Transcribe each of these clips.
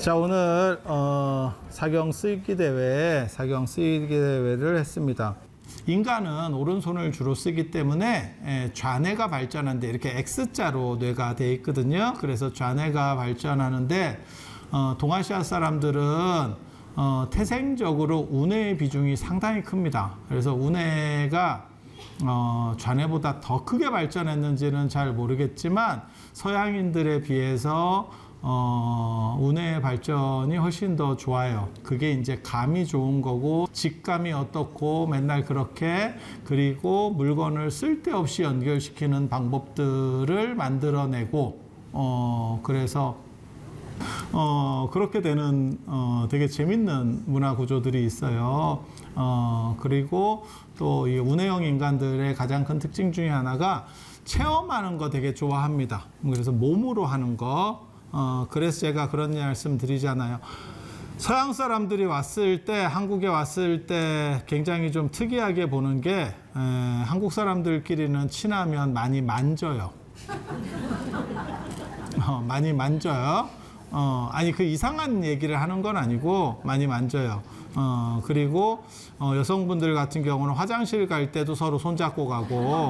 자, 오늘 사경 쓰기 대회를 했습니다. 인간은 오른손을 주로 쓰기 때문에 좌뇌가 발전하는데 이렇게 X자로 뇌가 되어 있거든요. 그래서 좌뇌가 발전하는데 동아시아 사람들은 태생적으로 우뇌의 비중이 상당히 큽니다. 그래서 우뇌가 좌뇌보다 더 크게 발전했는지는 잘 모르겠지만 서양인들에 비해서 우뇌의 발전이 훨씬 더 좋아요. 그게 이제 감이 좋은 거고 직감이 어떻고 맨날 그렇게 그리고 물건을 쓸데없이 연결시키는 방법들을 만들어내고 그래서 그렇게 되는 되게 재밌는 문화 구조들이 있어요. 그리고 또 이 우뇌형 인간들의 가장 큰 특징 중에 하나가 체험하는 거 되게 좋아합니다. 그래서 몸으로 하는 거. 그래서 제가 그런 말씀 드리잖아요. 서양 사람들이 왔을 때, 한국에 왔을 때 굉장히 좀 특이하게 보는 게 한국 사람들끼리는 친하면 많이 만져요. 많이 만져요. 아니 그 이상한 얘기를 하는 건 아니고 많이 만져요. 그리고 여성분들 같은 경우는 화장실 갈 때도 서로 손잡고 가고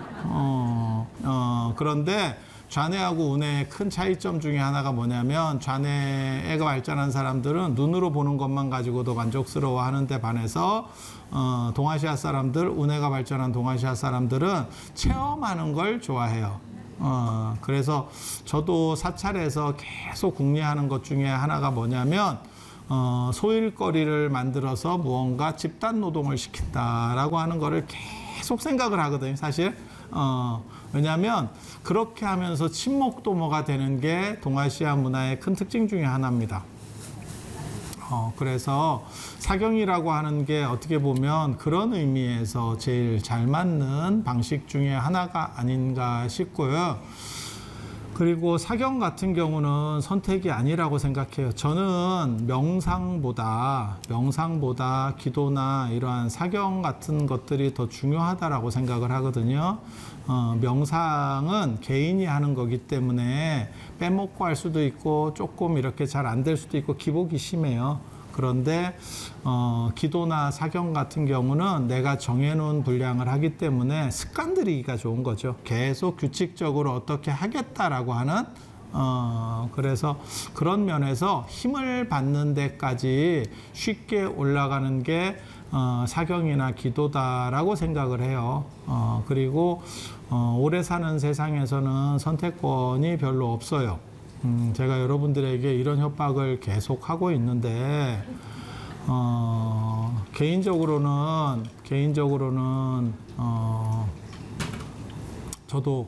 그런데 좌뇌하고 우뇌의 큰 차이점 중에 하나가 뭐냐면 좌뇌가 발전한 사람들은 눈으로 보는 것만 가지고도 만족스러워하는 데 반해서 동아시아 사람들, 우뇌가 발전한 동아시아 사람들은 체험하는 걸 좋아해요. 그래서 저도 사찰에서 계속 궁리하는 것 중에 하나가 뭐냐면 소일거리를 만들어서 무언가 집단 노동을 시킨다라고 하는 거를 계속 생각을 하거든요, 사실. 왜냐하면 그렇게 하면서 친목도모가 되는 게 동아시아 문화의 큰 특징 중에 하나입니다. 그래서 사경이라고 하는 게 어떻게 보면 그런 의미에서 제일 잘 맞는 방식 중에 하나가 아닌가 싶고요. 그리고 사경 같은 경우는 선택이 아니라고 생각해요. 저는 명상보다 기도나 이러한 사경 같은 것들이 더 중요하다라고 생각을 하거든요. 명상은 개인이 하는 거기 때문에 빼먹고 할 수도 있고 조금 이렇게 잘 안 될 수도 있고 기복이 심해요. 그런데 기도나 사경 같은 경우는 내가 정해놓은 분량을 하기 때문에 습관 들이기가 좋은 거죠. 계속 규칙적으로 어떻게 하겠다라고 하는 그래서 그런 면에서 힘을 받는 데까지 쉽게 올라가는 게 사경이나 기도다라고 생각을 해요. 그리고 오래 사는 세상에서는 선택권이 별로 없어요. 제가 여러분들에게 이런 협박을 계속 하고 있는데 개인적으로는 저도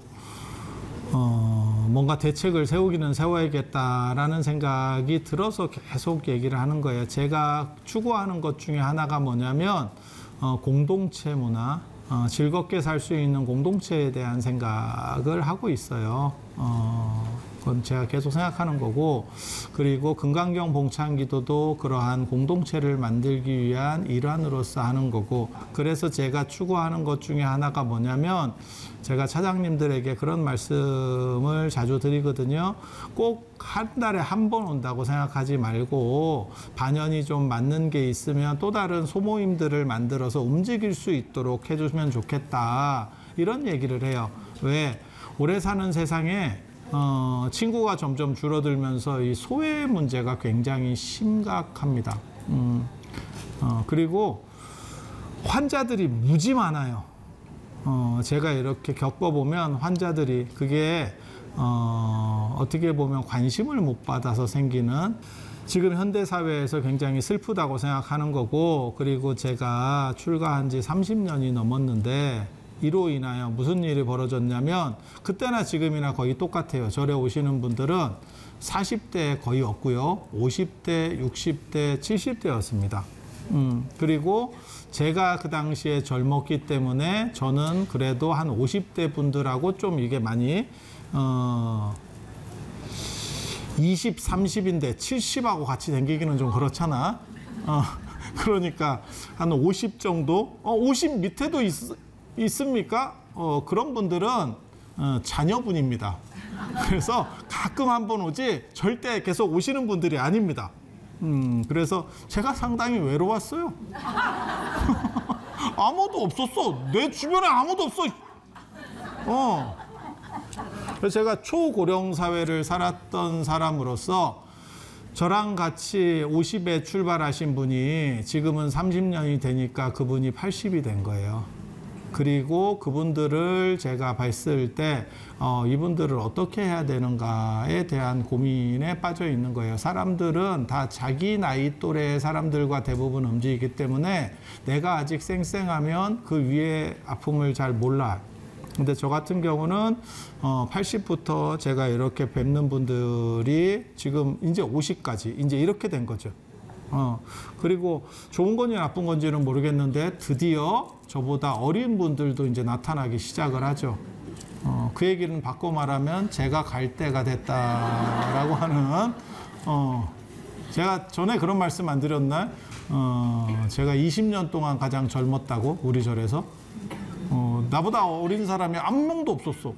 뭔가 대책을 세우기는 세워야겠다라는 생각이 들어서 계속 얘기를 하는 거예요. 제가 추구하는 것 중에 하나가 뭐냐면 공동체 문화, 즐겁게 살 수 있는 공동체에 대한 생각을 하고 있어요. 그건 제가 계속 생각하는 거고, 그리고 금강경 봉창기도도 그러한 공동체를 만들기 위한 일환으로서 하는 거고, 그래서 제가 추구하는 것 중에 하나가 뭐냐면 제가 차장님들에게 그런 말씀을 자주 드리거든요. 꼭 한 달에 한 번 온다고 생각하지 말고 반연이 좀 맞는 게 있으면 또 다른 소모임들을 만들어서 움직일 수 있도록 해주시면 좋겠다, 이런 얘기를 해요. 왜? 오래 사는 세상에 친구가 점점 줄어들면서 이 소외 문제가 굉장히 심각합니다. 그리고 환자들이 무지 많아요. 제가 이렇게 겪어보면 환자들이 그게 어떻게 보면 관심을 못 받아서 생기는, 지금 현대사회에서 굉장히 슬프다고 생각하는 거고, 그리고 제가 출가한 지 30년이 넘었는데 이로 인하여 무슨 일이 벌어졌냐면 그때나 지금이나 거의 똑같아요. 절에 오시는 분들은 40대 거의 없고요. 50대, 60대, 70대였습니다. 그리고 제가 그 당시에 젊었기 때문에 저는 그래도 한 50대 분들하고 좀 이게 많이 20, 30인데 70하고 같이 다니기는 좀 그렇잖아. 그러니까 한 50 정도? 50 밑에도 있습니까? 그런 분들은 자녀분입니다. 그래서 가끔 한번 오지 절대 계속 오시는 분들이 아닙니다. 그래서 제가 상당히 외로웠어요. 아무도 없었어. 내 주변에 아무도 없어. 그래서 제가 초고령 사회를 살았던 사람으로서 저랑 같이 50에 출발하신 분이 지금은 30년이 되니까 그분이 80이 된 거예요. 그리고 그분들을 제가 봤을 때 이분들을 어떻게 해야 되는가에 대한 고민에 빠져 있는 거예요. 사람들은 다 자기 나이 또래 사람들과 대부분 움직이기 때문에 내가 아직 쌩쌩하면 그 위에 아픔을 잘 몰라. 근데 저 같은 경우는 80부터 제가 이렇게 뵙는 분들이 지금 이제 50까지 이제 이렇게 된 거죠. 그리고 좋은 건지 나쁜 건지는 모르겠는데 드디어 저보다 어린 분들도 이제 나타나기 시작을 하죠. 그 얘기는 바꿔 말하면 제가 갈 때가 됐다라고 하는, 제가 전에 그런 말씀 안 드렸나요? 제가 20년 동안 가장 젊었다고 우리 절에서. 나보다 어린 사람이 한 명도 없었어.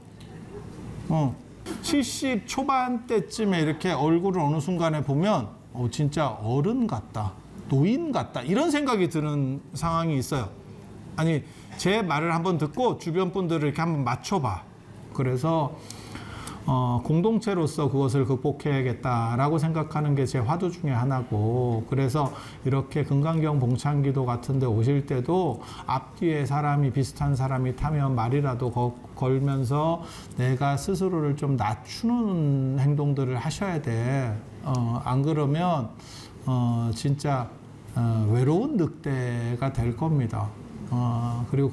70 초반 때쯤에 이렇게 얼굴을 어느 순간에 보면 진짜 어른 같다, 노인 같다 이런 생각이 드는 상황이 있어요. 아니 제 말을 한번 듣고 주변 분들을 이렇게 한번 맞춰봐. 그래서 공동체로서 그것을 극복해야겠다라고 생각하는 게 제 화두 중에 하나고, 그래서 이렇게 금강경 봉창기도 같은 데 오실 때도 앞뒤에 사람이 비슷한 사람이 타면 말이라도 걸면서 내가 스스로를 좀 낮추는 행동들을 하셔야 돼. 안 그러면 진짜 외로운 늑대가 될 겁니다. 그리고